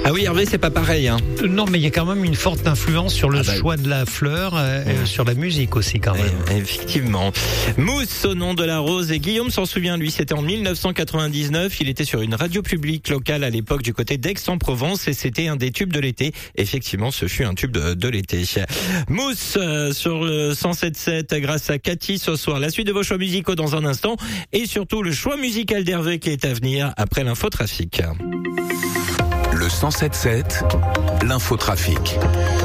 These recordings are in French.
Ah oui, Hervé, c'est pas pareil. Hein. Non, mais il y a quand même une forte influence sur le choix de la fleur, sur la musique aussi quand même. Effectivement. Mousse au nom de la rose. Et Guillaume s'en souvient, lui, c'était en 1999. Il était sur une radio publique locale à l'époque du côté d'Aix-en-Provence et c'était un des tubes de l'été. Effectivement, ce fut un tube de l'été. Mousse sur le 107.7 grâce à Cathy ce soir. La suite de vos choix musicaux dans un instant et surtout le choix musical d'Hervé qui est à venir après l'infotrafic. Le 107.7, l'infotrafic.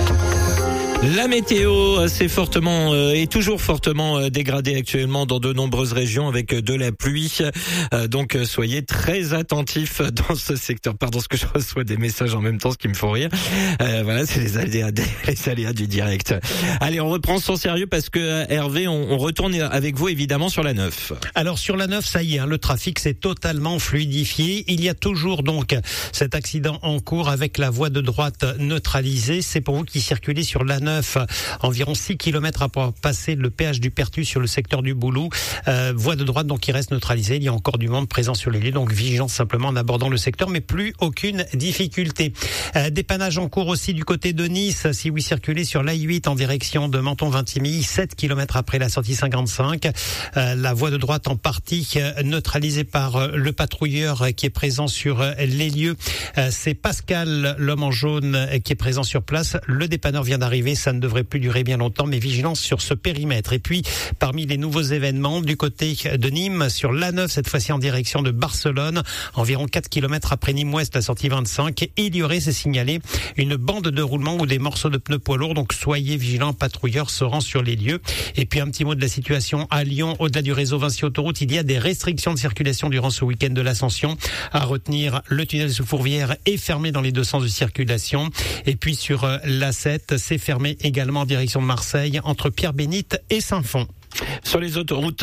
La météo s'est fortement et toujours fortement dégradée actuellement dans de nombreuses régions avec de la pluie. Donc soyez très attentifs dans ce secteur. Pardon, ce que je reçois des messages en même temps, ce qui me font rire. Voilà, c'est les aléas du direct. Allez, on reprend son sérieux parce que Hervé, on retourne avec vous évidemment sur la 9. Alors sur la 9, ça y est, le trafic s'est totalement fluidifié. Il y a toujours donc cet accident en cours avec la voie de droite neutralisée. C'est pour vous qui circulez sur la 9. Environ 6 km après passer le péage du Pertus sur le secteur du Boulou. Voie de droite donc qui reste neutralisée. Il y a encore du monde présent sur les lieux, donc vigilance simplement en abordant le secteur, mais plus aucune difficulté. Dépannage en cours aussi du côté de Nice. Si vous circulez sur l'A8 en direction de Menton-Vintimille, 7 km après la sortie 55. La voie de droite en partie neutralisée par le patrouilleur qui est présent sur les lieux. C'est Pascal, l'homme en jaune, qui est présent sur place. Le dépanneur vient d'arriver. Ça ne devrait plus durer bien longtemps, mais vigilance sur ce périmètre. Et puis, parmi les nouveaux événements, du côté de Nîmes, sur l'A9, cette fois-ci en direction de Barcelone, environ 4 km après Nîmes-Ouest, la sortie 25, et il y aurait, c'est signalé, une bande de roulement ou des morceaux de pneus poids lourds, donc soyez vigilants, patrouilleurs se rend sur les lieux. Et puis, un petit mot de la situation à Lyon, au-delà du réseau Vinci Autoroute, il y a des restrictions de circulation durant ce week-end de l'Ascension. À retenir, le tunnel sous Fourvière est fermé dans les deux sens de circulation. Et puis, sur l'A7, c'est fermé également en direction de Marseille entre Pierre-Bénite et Saint-Fond. Sur les autoroutes,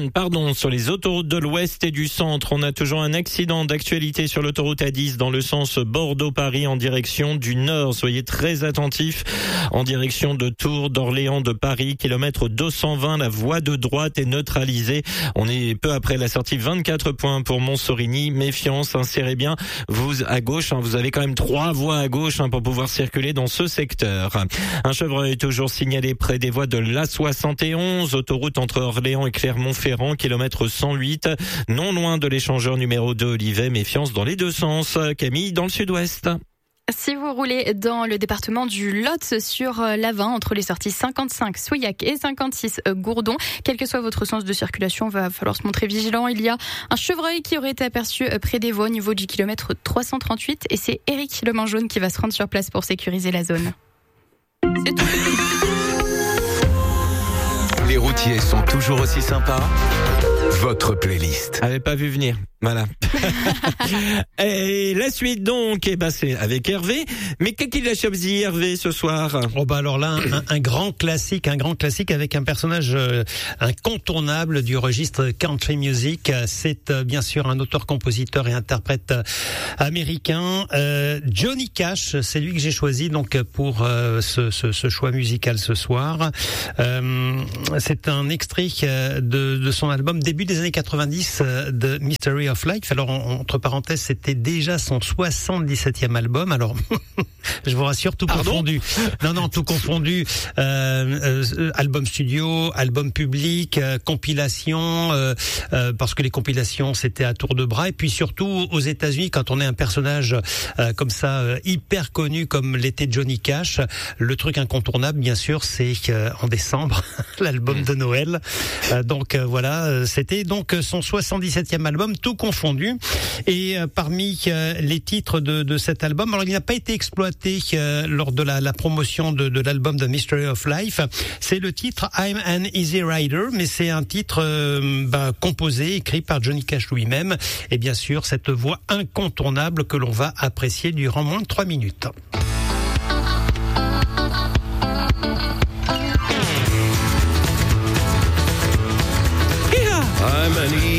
sur les autoroutes de l'Ouest et du Centre, on a toujours un accident d'actualité sur l'autoroute A10 dans le sens Bordeaux-Paris en direction du Nord. Soyez très attentifs en direction de Tours, d'Orléans, de Paris, kilomètre 220. La voie de droite est neutralisée. On est peu après la sortie 24 points pour Montsorigny. Méfiance, insérez bien vous à gauche. Vous avez quand même 3 voies à gauche pour pouvoir circuler dans ce secteur. Un chevreuil est toujours signalé près des voies de l'A71, autoroute entre Orléans et Clermont-Ferrand, kilomètre 108, non loin de l'échangeur numéro 2 Olivet. Méfiance dans les deux sens. Camille, dans le sud-ouest. Si vous roulez dans le département du Lot sur l'A20 entre les sorties 55 Souillac et 56 Gourdon, quel que soit votre sens de circulation, va falloir se montrer vigilant. Il y a un chevreuil qui aurait été aperçu près des voies au niveau du kilomètre 338 et c'est Eric le main jaune qui va se rendre sur place pour sécuriser la zone. C'est tout. Les routiers sont toujours aussi sympas. Votre playlist. Avait pas vu venir. Voilà. Et la suite donc, c'est avec Hervé. Mais qu'est-ce qu'il a choisi Hervé ce soir? Alors là, un grand classique avec un personnage incontournable du registre country music. C'est bien sûr un auteur-compositeur et interprète américain, Johnny Cash. C'est lui que j'ai choisi donc pour ce choix musical ce soir. C'est un extrait de son album début des années 90 de Mystery of Life. Alors entre parenthèses, c'était déjà son 77e album. Alors je vous rassure, tout confondu. Non, tout confondu. Album studio, album public, compilation, parce que les compilations c'était à tour de bras. Et puis surtout aux États-Unis, quand on est un personnage comme ça hyper connu comme l'était Johnny Cash, le truc incontournable, bien sûr, c'est en décembre l'album de Noël. Donc voilà, c'était donc son 77e album, tout confondu. Et parmi les titres de cet album, alors il n'a pas été exploité lors de la promotion de l'album The Mystery of Life. C'est le titre I'm an Easy Rider, mais c'est un titre composé, écrit par Johnny Cash lui-même. Et bien sûr, cette voix incontournable que l'on va apprécier durant moins de 3 minutes. I'm an